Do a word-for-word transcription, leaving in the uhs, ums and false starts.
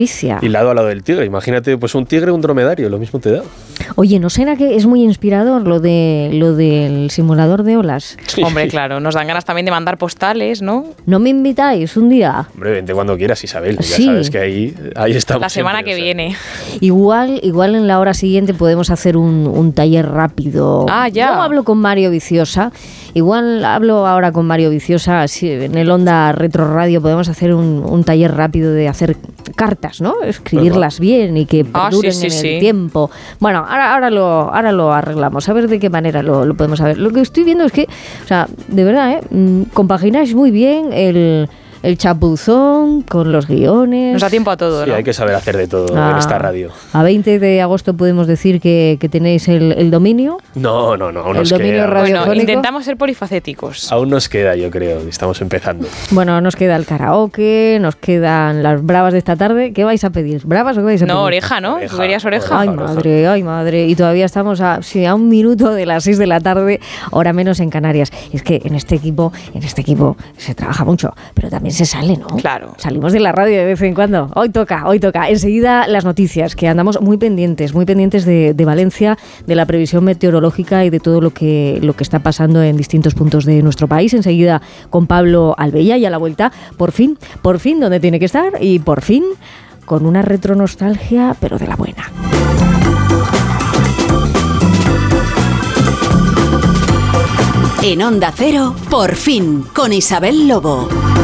Y lado a lado del tigre. Imagínate, pues un tigre, un dromedario, lo mismo te da. Oye, ¿no será que es muy inspirador lo de lo del simulador de olas? Sí. Hombre, claro, nos dan ganas también de mandar postales, ¿no? ¿No me invitáis un día? Hombre, vente cuando quieras, Isabel. Sí. Ya sabes que ahí, ahí estamos. La semana siempre, que o sea. viene. Igual, igual en la hora siguiente podemos hacer un, un taller rápido. Ah, ya. Yo hablo con Mario Viciosa. Igual hablo ahora con Mario Viciosa. Si en el Onda Retro Radio podemos hacer un, un taller rápido de hacer cartas, ¿no? Escribirlas bien y que Ah, perduren sí, sí, en el sí. tiempo. Bueno, ahora, ahora, lo, ahora lo arreglamos. A ver de qué manera lo, lo podemos saber. Lo que estoy viendo es que, o sea, de verdad, ¿eh? Mm, compagináis muy bien el... el chapuzón con los guiones. Nos da tiempo a todo, Sí, ¿no? hay que saber hacer de todo Ah, en esta radio. A veinte de agosto podemos decir que, que tenéis el, el dominio. No, no, no, aún El nos dominio queda. radio- Bueno, radiofónico. intentamos ser polifacéticos. Aún nos queda, yo creo. Estamos empezando. Bueno, nos queda el karaoke, nos quedan las bravas de esta tarde. ¿Qué vais a pedir? ¿Bravas o qué vais a pedir? No, oreja, ¿no? Oreja, ¿Tú querías oreja? Ay, oreja. madre, ay, madre. Y todavía estamos a, sí, a un minuto de las seis de la tarde, hora menos en Canarias. Es que en este equipo, en este equipo se trabaja mucho, pero también se sale, ¿no? Claro. Salimos de la radio de vez en cuando. Hoy toca, hoy toca. Enseguida las noticias, que andamos muy pendientes, muy pendientes de, de Valencia, de la previsión meteorológica y de todo lo que, lo que está pasando en distintos puntos de nuestro país. Enseguida con Pablo Albella y a la vuelta, por fin, por fin, donde tiene que estar y por fin con una retronostalgia, pero de la buena. En Onda Cero, por fin, con Isabel Lobo.